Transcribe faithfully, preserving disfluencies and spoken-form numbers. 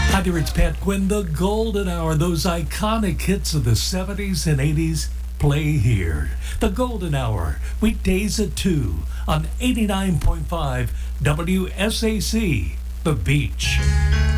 Hi there, it's Pat Quinn, the Golden Hour. Those iconic hits of the seventies and eighties play here. The Golden Hour, weekdays at two on eighty-nine point five W S A C, The Beach.